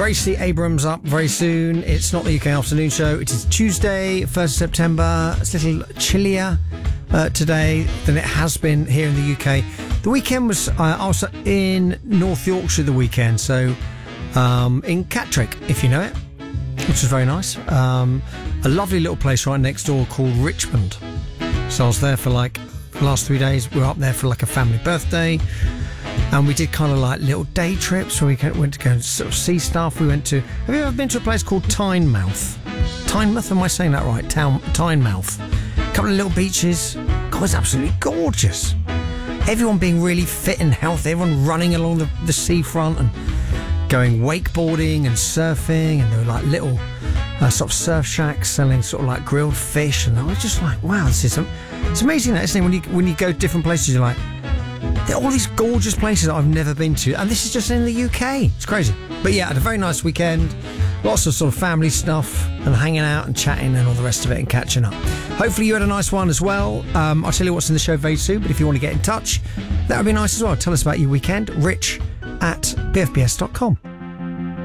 Gracie Abrams up very soon. It's not the UK afternoon show. It is Tuesday, 1st of September. It's a little chillier today than it has been here in the UK. The weekend was, I was in North Yorkshire the weekend, so in Catterick, if you know it, which was very nice. A lovely little place right next door called Richmond. So I was there for like the last 3 days. We were up there for like a family birthday. And we did kind of like little day trips where we went to go and sort of see stuff. We went to... Have you ever been to a place called Tynemouth? Tynemouth? Am I saying that right? Tynemouth. A couple of little beaches. God, it was absolutely gorgeous. Everyone being really fit and healthy. Everyone running along the seafront and going wakeboarding and surfing. And there were like little sort of surf shacks selling sort of like grilled fish. And I was just like, wow, this is... It's amazing that, isn't it? When you go to different places, you're like... There are all these gorgeous places that I've never been to, and this is just in the UK. It's crazy. But yeah, I had a very nice weekend. Lots of sort of family stuff and hanging out and chatting and all the rest of it and catching up. Hopefully you had a nice one as well. I'll tell you what's in the show very soon, but if you want to get in touch, that would be nice as well. Tell us about your weekend. Rich@bfbs.com.